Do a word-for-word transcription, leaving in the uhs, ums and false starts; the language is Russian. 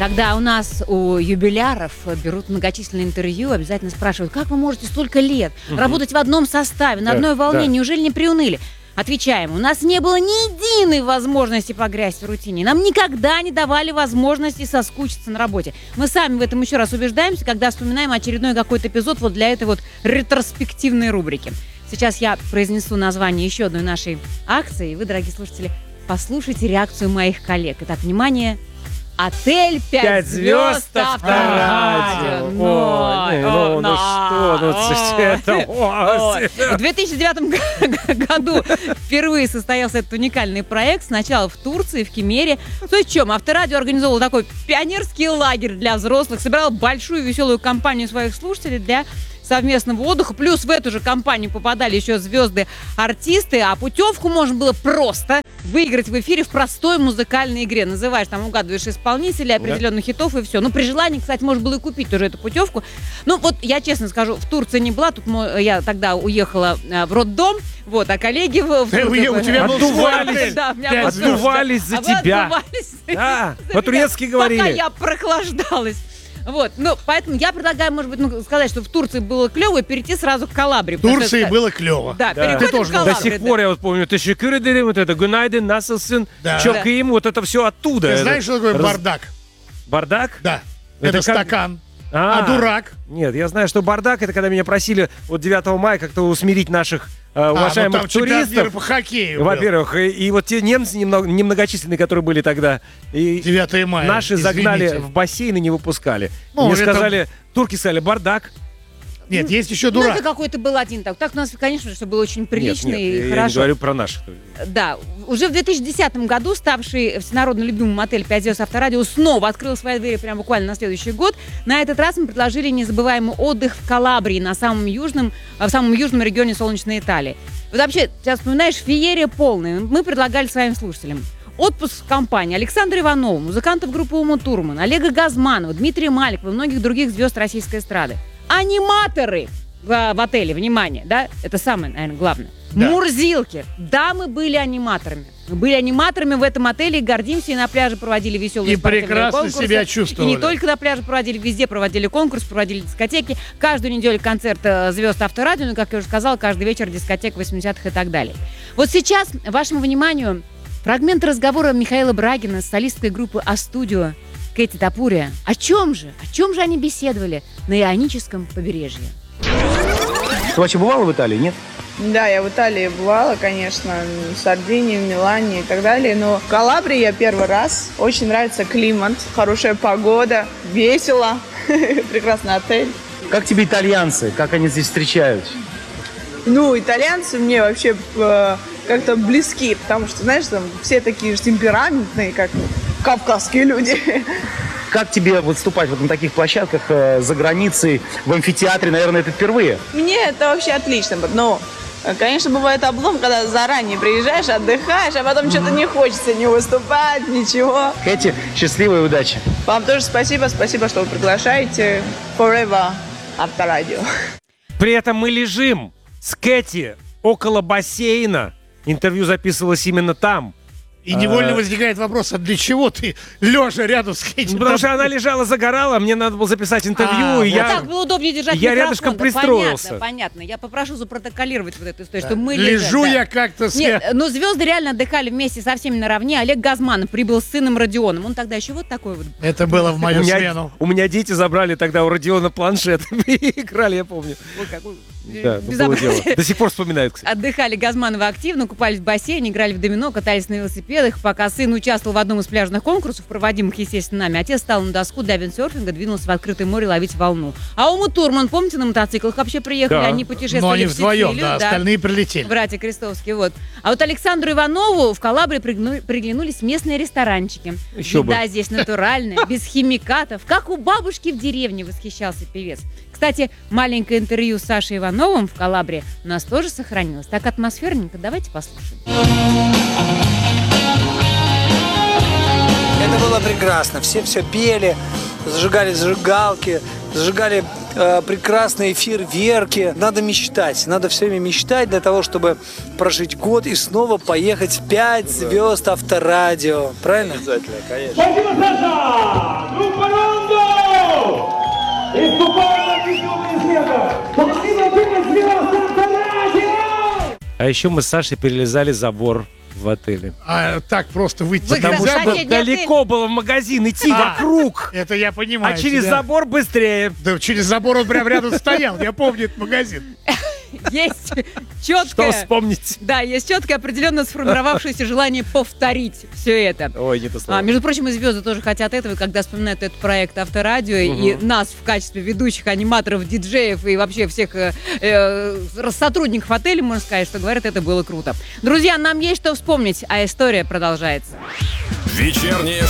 Когда у нас у юбиляров берут многочисленные интервью, обязательно спрашивают, как вы можете столько лет угу. работать в одном составе, на да, одной волне, да. неужели не приуныли? Отвечаем, у нас не было ни единой возможности погрязть в рутине. Нам никогда не давали возможности соскучиться на работе. Мы сами в этом еще раз убеждаемся, когда вспоминаем очередной какой-то эпизод вот для этой вот ретроспективной рубрики. Сейчас я произнесу название еще одной нашей акции, и вы, дорогие слушатели, послушайте реакцию моих коллег. Итак, внимание... Отель «Пять звезд» Авторадио. Ну, ну что, ну это... В две тысячи девятом году впервые состоялся этот уникальный проект. Сначала в Турции, в Кемере. То есть в чем? Авторадио организовал такой пионерский лагерь для взрослых, собирал большую веселую компанию своих слушателей для совместного отдыха. Плюс в эту же компанию попадали еще звезды-артисты, а путевку можно было просто выиграть в эфире в простой музыкальной игре. Называешь, там угадываешь исполнителей определенных да. хитов и все. Ну, при желании, кстати, можно было и купить тоже эту путевку. Ну, вот я честно скажу, в Турции не была. Тут я тогда уехала в роддом. Вот, а коллеги в, в Турции... У тебя был отдувались, да, отдувались за а тебя. Да, по-турецки говорили. Пока я прохлаждалась. Вот, ну, поэтому я предлагаю, может быть, ну, сказать, что в Турции было клево, и перейти сразу к Калабрии. В Турции это... было клево. Да, да. переходим тоже к Калабрии. До сих пор, да. я вот помню, это Шекыры, вот это Гунайден, Насылсын, да. Чокаим, вот это все оттуда. Ты это... знаешь, что такое Раз... бардак? Бардак? Да. Это, это как... стакан. А, а дурак? Нет, я знаю, что бардак, это когда меня просили вот девятого мая как-то усмирить наших э, уважаемых а, ну, туристов. По хоккею. Во-первых, и, и вот те немцы немного, немногочисленные, которые были тогда, и девятого мая, наши извините. загнали в бассейн и не выпускали. Ну, Мне это... сказали, турки сказали, бардак. Нет, есть еще дурак. Ну, это какой-то был один так. Так у нас, конечно, что было очень прилично нет, нет, и я хорошо. Я не говорю про наших. Да. Уже в две тысячи десятом году ставший всенародно любимым отель «Пять звезд Авторадио» снова открыл свои двери прямо буквально на следующий год. На этот раз мы предложили незабываемый отдых в Калабрии, на самом южном, в самом южном регионе солнечной Италии. Вот вообще, сейчас вспоминаешь, феерия полная. Мы предлагали своим слушателям отпуск в компании Александра Иванова, музыкантов группы Ума Турман, Олега Газманова, Дмитрия Маликова и многих других звезд российской эстрады. Аниматоры в, в отеле, внимание, да, это самое, наверное, главное. Да. Мурзилки, да, мы были аниматорами. Мы были аниматорами в этом отеле и гордимся, и на пляже проводили веселые и спортивные конкурсы. И прекрасно себя чувствовали. И не только на пляже проводили, везде проводили конкурс, проводили дискотеки. Каждую неделю концерт звезд Авторадио, ну, как я уже сказала, каждый вечер дискотек восьмидесятых и так далее. Вот сейчас вашему вниманию фрагмент разговора Михаила Брагина с солисткой группы А-студио Кэти Топурия. О чем же? О чем же они беседовали на Ионическом побережье? Ты вообще бывала в Италии, нет? Да, я в Италии бывала, конечно, в Сардинии, в Милане и так далее. Но в Калабрии я первый раз. Очень нравится климат, хорошая погода, весело, прекрасный отель. Как тебе итальянцы? Как они здесь встречают? Ну, итальянцы мне вообще э, как-то близки, потому что, знаешь, там все такие же темпераментные, как кавказские люди. Как тебе выступать вот на таких площадках э, за границей, в амфитеатре, наверное, это впервые? Мне это вообще отлично, но, конечно, бывает облом, когда заранее приезжаешь, отдыхаешь, а потом mm-hmm. что-то не хочется не выступать, ничего. Кэти, счастливой удачи. Вам тоже спасибо, спасибо, что вы приглашаете. Forever Авторадио. При этом мы лежим с Кэти около бассейна. Интервью записывалось именно там. И невольно возникает вопрос, а для чего ты лежа рядом с Кэти? Ну, потому что она лежала, загорала, мне надо было записать интервью, а, и вот я... так было удобнее держать я микрофон. рядышком пристроился. Понятно, понятно. Я попрошу запротоколировать вот эту историю, что мы Лежу лежим, я да. как-то... С... Нет, ну звезды реально отдыхали вместе со всеми наравне. Олег Газманов прибыл с сыном Родионом. Он тогда еще вот такой вот... Это было в мою у меня, смену. У меня дети забрали тогда у Родиона планшет и играли, я помню. Ой, какой... Да, было дело. До сих пор вспоминают, кстати. Отдыхали Газмановы активно, купались в бассейне, играли в домино, катались на велосипедах. Пока сын участвовал в одном из пляжных конкурсов, проводимых, естественно, нами, отец стал на доску для виндсерфинга, двинулся в открытое море ловить волну. А Ума Турман, помните, на мотоциклах вообще приехали, да. они путешествовали Но они в вдвоем, Сицилию, да, да, остальные прилетели. Братья Крестовские, вот. А вот Александру Иванову в Калабрии пригну... приглянулись местные ресторанчики. Еще Еда бы. здесь натуральная, без химикатов, как у бабушки в деревне, восхищался певец. Кстати, маленькое интервью с Сашей Ивановым в Калабрии у нас тоже сохранилось. Так атмосферненько, давайте послушаем. Это было прекрасно. Все все пели, зажигали зажигалки, зажигали э, прекрасные фейерверки. Надо мечтать, надо все время мечтать для того, чтобы прожить год и снова поехать в пять звезд Авторадио. Правильно? Обязательно, конечно. Спасибо, Саша! Группа Рондо! Иступает на веселые света! Спасибо, пять звезд Авторадио! А еще мы с Сашей перелезали забор в отеле. А так просто выйти Вы нельзя Потому когда было? что соседний далеко было в магазин идти А, вокруг. Это я понимаю. А через тебя. забор быстрее. Да, через забор он прям рядом стоял. Я помню этот магазин. Есть Что четкое... вспомнить? Да, есть четкое, определенно сформировавшееся желание повторить все это. Ой, не то слово. А, между прочим, и звезды тоже хотят этого, и когда вспоминают этот проект Авторадио и нас в качестве ведущих, аниматоров, диджеев и вообще всех э, э, сотрудников отеля, можно сказать, что говорят, это было круто. Друзья, нам есть что вспомнить, а история продолжается. Вечернее